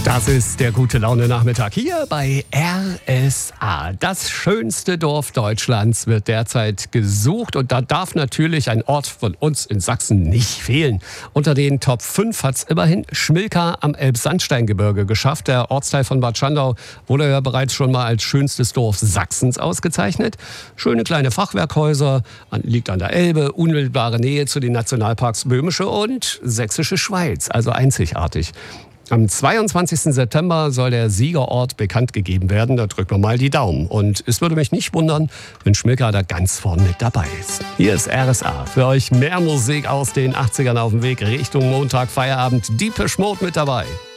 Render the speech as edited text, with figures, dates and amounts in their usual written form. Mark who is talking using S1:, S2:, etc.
S1: Das ist der Gute-Laune-Nachmittag hier bei RSA. Das schönste Dorf Deutschlands wird derzeit gesucht und da darf natürlich ein Ort von uns in Sachsen nicht fehlen. Unter den Top 5 hat es immerhin Schmilka am Elbsandsteingebirge geschafft. Der Ortsteil von Bad Schandau wurde ja bereits schon mal als schönstes Dorf Sachsens ausgezeichnet. Schöne kleine Fachwerkhäuser, liegt an der Elbe, unmittelbare Nähe zu den Nationalparks Böhmische und Sächsische Schweiz, also einzigartig. Am 22. September soll der Siegerort bekannt gegeben werden. Da drücken wir mal die Daumen. Und es würde mich nicht wundern, wenn Schmilka da ganz vorn mit dabei ist. Hier ist RSA. Für euch mehr Musik aus den 80ern auf dem Weg Richtung Montag, Feierabend. Depeche Mode mit dabei.